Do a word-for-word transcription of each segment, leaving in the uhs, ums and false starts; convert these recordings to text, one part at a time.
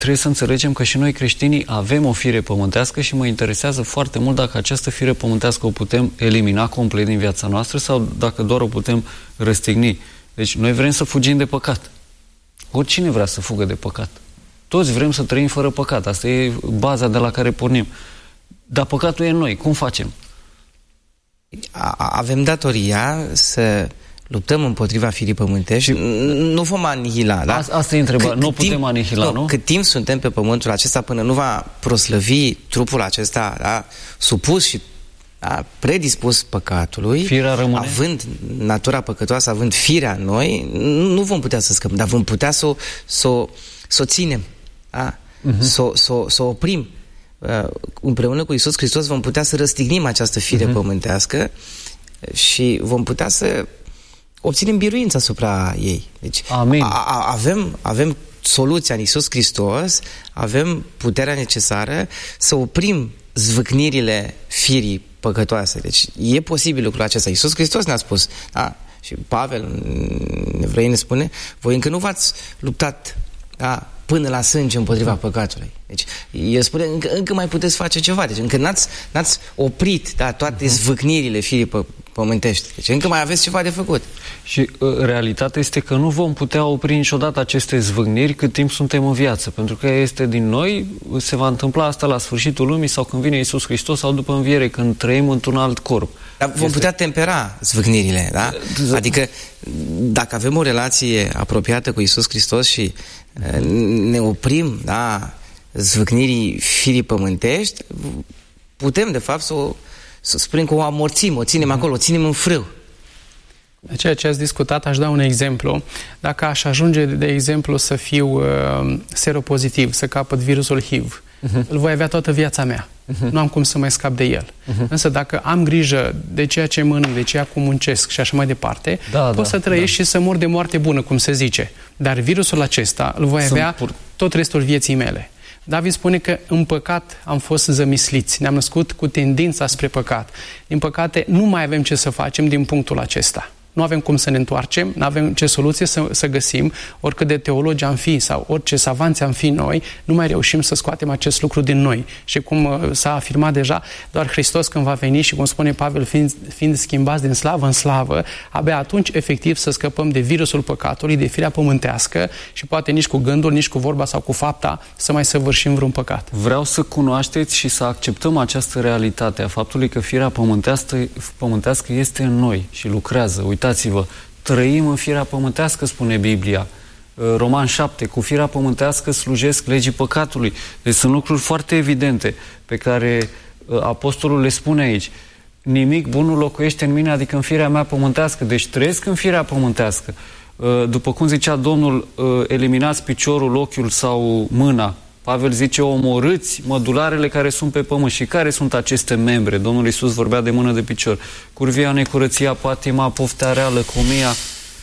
trebuie să înțelegem că și noi creștinii avem o fire pământească și mă interesează foarte mult dacă această fire pământească o putem elimina complet din viața noastră sau dacă doar o putem răstigni. Deci noi vrem să fugim de păcat. Oricine vrea să fugă de păcat. Toți vrem să trăim fără păcat. Asta e baza de la care pornim. Dar păcatul e în noi. Cum facem? Avem datoria să luptăm împotriva firii pământești. Nu vom anihila, da? Asta e întrebarea. Nu putem anihila, nu, nu? Cât timp suntem pe pământul acesta, până nu va proslăvi trupul acesta, da, supus și, da, predispus păcatului, firea rămâne, având natura păcătoasă, având firea în noi, nu vom putea să scăpăm, dar vom putea să o, să o, să o ținem, da? uh-huh. să, să, să o oprim. Împreună cu Iisus Hristos vom putea să răstignim această fire uh-huh. pământească și vom putea să obținem biruința asupra ei. Deci Amin. A, a, avem, avem soluția în Iisus Hristos, avem puterea necesară să oprim zvâcnirile firii păcătoase. Deci e posibil lucrul acesta. Iisus Hristos ne-a spus, da? Și Pavel în Evrei ne spune, voi încă nu v-ați luptat, da, până la sânge împotriva păcatului. Deci el spune, încă, încă mai puteți face ceva. Deci încă n-ați, n-ați oprit, da, toate uh-huh. zvâcnirile firii pă pământești. Deci încă mai aveți ceva de făcut. Și uh, realitatea este că nu vom putea opri niciodată aceste zvâcniri cât timp suntem în viață. Pentru că este din noi, se va întâmpla asta la sfârșitul lumii sau când vine Iisus Hristos sau după înviere, când trăim într-un alt corp. Dar vom este... putea tempera zvâcnirile, da? Adică dacă avem o relație apropiată cu Iisus Hristos și uh, ne oprim, da, zvâcnirii firii pământești, putem de fapt să o, să spunem că o amorțim, o ținem acolo, o ținem în frâu. De ceea ce ați discutat, aș da un exemplu. Dacă aș ajunge, de exemplu, să fiu uh, seropozitiv, să capăt virusul H I V, uh-huh. îl voi avea toată viața mea. Uh-huh. Nu am cum să mai scap de el. Uh-huh. Însă dacă am grijă de ceea ce mănânc, de ceea cum muncesc și așa mai departe, da, pot da, să trăiesc da. și să mor de moarte bună, cum se zice. Dar virusul acesta îl voi avea pur... tot restul vieții mele. David spune că în păcat am fost zămisliți, ne-am născut cu tendința spre păcat. Din păcate, nu mai avem ce să facem din punctul acesta. Nu avem cum să ne întoarcem, nu avem ce soluție să, să găsim, oricât de teologi am fi sau orice savanți am fi noi, nu mai reușim să scoatem acest lucru din noi. Și cum uh, s-a afirmat deja, doar Hristos când va veni și cum spune Pavel, fiind, fiind schimbați din slavă în slavă, abia atunci efectiv să scăpăm de virusul păcatului, de firea pământească și poate nici cu gândul, nici cu vorba sau cu fapta să mai săvârșim vreun păcat. Vreau să cunoașteți și să acceptăm această realitate a faptului că firea pământească, pământească este în noi și lucrează. Uitați-vă, trăim în firea pământească, spune Biblia. Roman șapte, cu firea pământească slujesc legii păcatului. Deci sunt lucruri foarte evidente pe care apostolul le spune aici. Nimic bun nu locuiește în mine, adică în firea mea pământească. Deci trăiesc în firea pământească. După cum zicea Domnul, eliminați piciorul, ochiul sau mâna. Pavel zice, omorâți mădularele care sunt pe pământ. Și care sunt aceste membre? Domnul Iisus vorbea de mână, de picior. Curvia, necurăția, patima, poftea rea, lăcomia.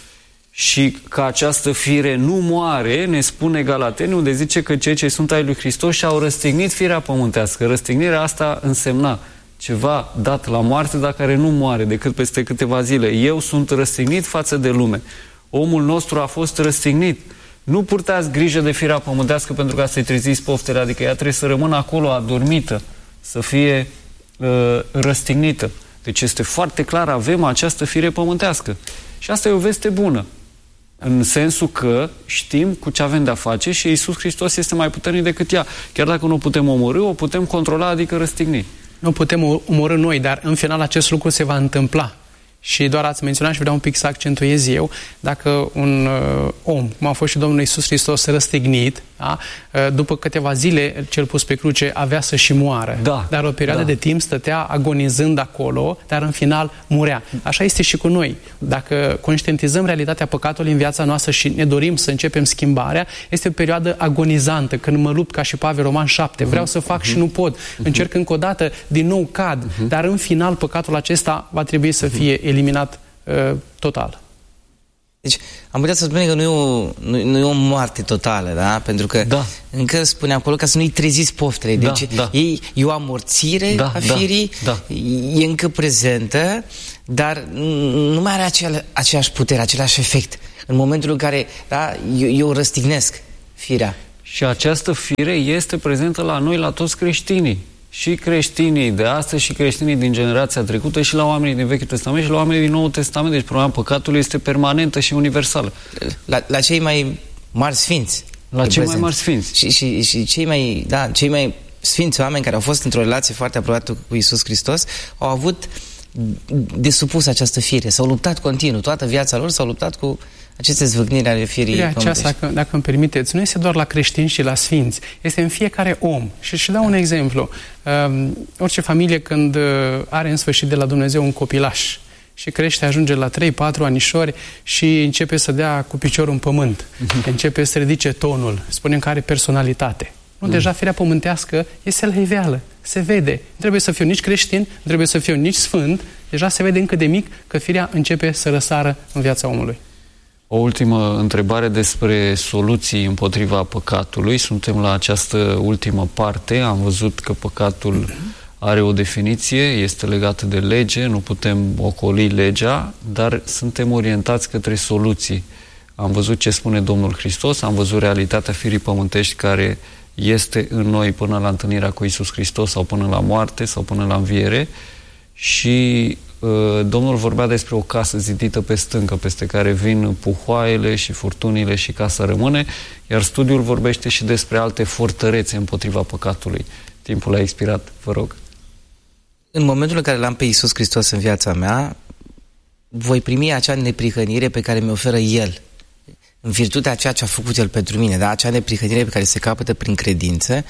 Și că această fire nu moare, ne spune Galateni, unde zice că cei ce sunt ai lui Hristos și-au răstignit firea pământească. Răstignirea asta însemna ceva dat la moarte, dar care nu moare decât peste câteva zile. Eu sunt răstignit față de lume. Omul nostru a fost răstignit. Nu purtați grijă de firea pământească pentru ca să-i treziți poftele, adică ea trebuie să rămână acolo adormită, să fie uh, răstignită. Deci este foarte clar, avem această fire pământească. Și asta e o veste bună, în sensul că știm cu ce avem de-a face și Iisus Hristos este mai puternic decât ea. Chiar dacă nu o putem omorî, o putem controla, adică răstigni. Nu putem omorî noi, dar în final acest lucru se va întâmpla. Și doar ați menționat și vreau un pic să accentuez eu, dacă un uh, om, cum a fost și Domnul Iisus Hristos, răstignit, da? uh, după câteva zile, cel pus pe cruce, avea să și moară. Da, dar o perioadă da. de timp stătea agonizând acolo, dar în final murea. Așa este și cu noi. Dacă conștientizăm realitatea păcatului în viața noastră și ne dorim să începem schimbarea, este o perioadă agonizantă, când mă lupt ca și Pavel, Roman șapte, vreau să fac și nu pot, încerc încă o dată, din nou cad, dar în final păcatul acesta va trebui să fie eliminat uh, total. Deci, am putea să spunem că nu e o, nu, nu e o moarte totală, da? Pentru că da. încă spune acolo ca să nu-i treziți poftele. Da, deci da. E, e o amorțire da, a firii, da, da. E încă prezentă, dar nu mai are acea, aceeași putere, același efect. În momentul în care, da, eu, eu răstignesc firea Și această fire este prezentă la noi, la toți creștinii. Și creștinii de astăzi și creștinii din generația trecută și la oamenii din Vechiul Testament și la oamenii din Noul Testament. Deci problema păcatului este permanentă și universală. La, la cei mai mari sfinți. La cei mai mari sfinți. Și, și, și cei mai, da, cei mai sfinți oameni care au fost într-o relație foarte apropiată cu Iisus Hristos au avut de supus această fire. S-au luptat continuu. Toată viața lor s-au luptat cu aceste zvâcniri ale firii pământești. Aceasta, dacă, dacă îmi permiteți, nu este doar la creștini și la sfinți. Este în fiecare om. Și și dau un exemplu. Uh, orice familie când are în sfârșit de la Dumnezeu un copilaș și crește, ajunge la trei patru anișori și începe să dea cu piciorul în pământ. Uh-huh. Începe să ridice tonul. Spunem că are personalitate. Nu, uh-huh. Deja firea pământească este la iveală. Se vede. Nu trebuie să fiu nici creștin, nu trebuie să fiu nici sfânt. Deja se vede încă de mic că firea începe să răsară în viața omului. O ultimă întrebare despre soluții împotriva păcatului. Suntem la această ultimă parte. Am văzut că păcatul are o definiție, este legată de lege, nu putem ocoli legea, dar suntem orientați către soluții. Am văzut ce spune Domnul Hristos, am văzut realitatea firii pământești care este în noi până la întâlnirea cu Iisus Hristos sau până la moarte sau până la înviere și Domnul vorbea despre o casă zidită pe stâncă, peste care vin puhoaiele și furtunile și casa rămâne, iar studiul vorbește și despre alte fortărețe împotriva păcatului. Timpul a expirat, vă rog. În momentul în care l-am pe Iisus Hristos în viața mea, voi primi acea neprihănire pe care mi-o oferă El, în virtutea ceea ce a făcut El pentru mine, da? Acea neprihănire pe care se capătă prin credință.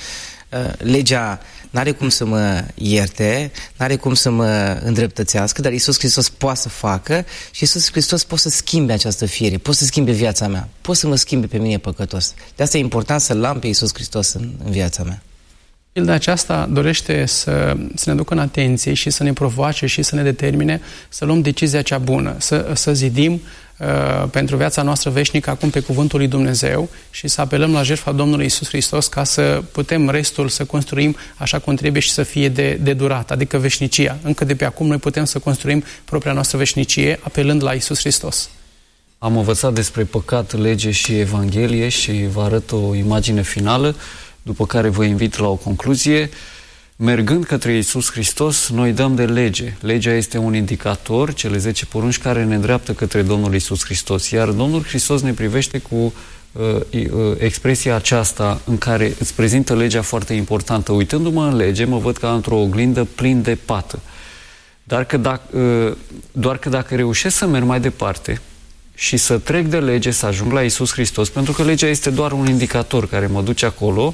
Legea n-are cum să mă ierte, n-are cum să mă îndreptățească, dar Iisus Hristos poate să facă și Iisus Hristos poate să schimbe această fire, poate să schimbe viața mea, poate să mă schimbe pe mine păcătos. De asta e important să-L am pe Iisus Hristos în, în viața mea. Pilda aceasta dorește să, să ne ducă în atenție și să ne provoace și să ne determine să luăm decizia cea bună, să, să zidim uh, pentru viața noastră veșnică acum pe cuvântul lui Dumnezeu și să apelăm la jertfa Domnului Iisus Hristos ca să putem restul să construim așa cum trebuie și să fie de, de durat, adică veșnicia. Încă de pe acum noi putem să construim propria noastră veșnicie apelând la Iisus Hristos. Am învățat despre păcat, lege și Evanghelie și vă arăt o imagine finală, după care vă invit la o concluzie. Mergând către Iisus Hristos, noi dăm de lege. Legea este un indicator, cele zece porunci care ne îndreaptă către Domnul Iisus Hristos. Iar Domnul Hristos ne privește cu uh, uh, expresia aceasta în care îți prezintă legea foarte importantă. Uitându-mă în lege, mă văd ca într-o oglindă plin de pată. Dar că dacă, uh, doar că dacă reușesc să merg mai departe și să trec de lege, să ajung la Iisus Hristos, pentru că legea este doar un indicator care mă duce acolo,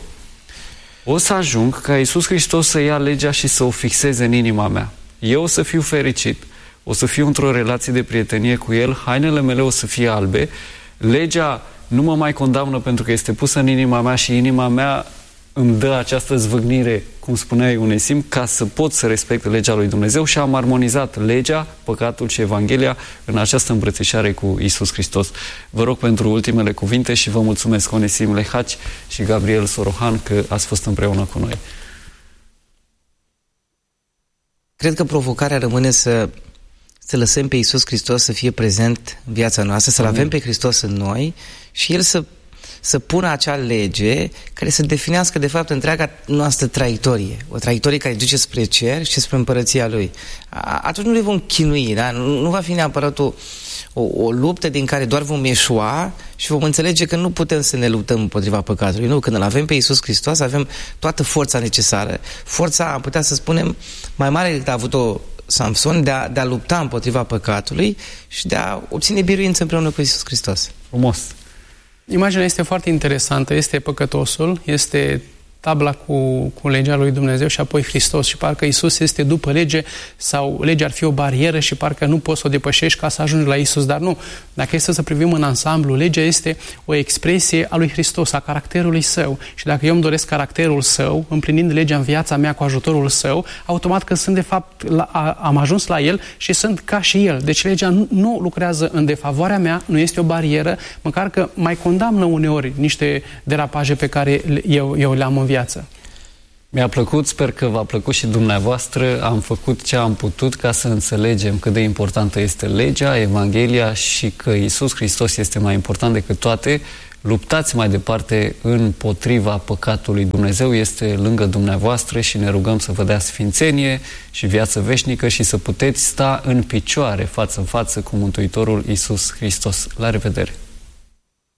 o să ajung ca Iisus Hristos să ia legea și să o fixeze în inima mea. Eu o să fiu fericit, o să fiu într-o relație de prietenie cu El, hainele mele o să fie albe, legea nu mă mai condamnă pentru că este pusă în inima mea și inima mea îmi dă această zvâgnire, cum spunea Ionesim, ca să pot să respect legea lui Dumnezeu și am armonizat legea, păcatul și Evanghelia în această îmbrățișare cu Iisus Hristos. Vă rog pentru ultimele cuvinte și vă mulțumesc, Onesim Lehaci și Gabriel Sorohan, că ați fost împreună cu noi. Cred că provocarea rămâne să, să lăsăm pe Iisus Hristos să fie prezent în viața noastră, să-L avem pe Hristos în noi și El să să pună acea lege care să definească, de fapt, întreaga noastră traiectorie. O traiectorie care duce spre cer și spre împărăția Lui. Atunci nu le vom chinui, da? Nu, nu va fi neapărat o, o, o luptă din care doar vom eșua și vom înțelege că nu putem să ne luptăm împotriva păcatului. Nu, când îl avem pe Iisus Hristos, avem toată forța necesară. Forța, am putea să spunem, mai mare decât a avut-o Samson, de a, de a lupta împotriva păcatului și de a obține biruință împreună cu Iisus Hristos. Frumos! Imaginea este foarte interesantă, este păcătosul, este tabla cu, cu legea lui Dumnezeu și apoi Hristos și parcă Iisus este după lege sau legea ar fi o barieră și parcă nu poți să o depășești ca să ajungi la Iisus, dar nu. Dacă este să privim în ansamblu, legea este o expresie a lui Hristos, a caracterului Său și dacă eu îmi doresc caracterul Său, împlinind legea în viața mea cu ajutorul Său, automat că sunt de fapt, la, a, am ajuns la El și sunt ca și El. Deci legea nu, nu lucrează în defavoarea mea, nu este o barieră, măcar că mai condamnă uneori niște derapaje pe care eu, eu le-am în viață. Viață. Mi-a plăcut, sper că v-a plăcut și dumneavoastră. Am făcut ce am putut ca să înțelegem cât de importantă este legea, Evanghelia și că Iisus Hristos este mai important decât toate. luptați mai departe împotriva păcatului. Dumnezeu este lângă dumneavoastră și ne rugăm să vă dea sfințenie și viață veșnică și să puteți sta în picioare față în față cu Mântuitorul Iisus Hristos. La revedere!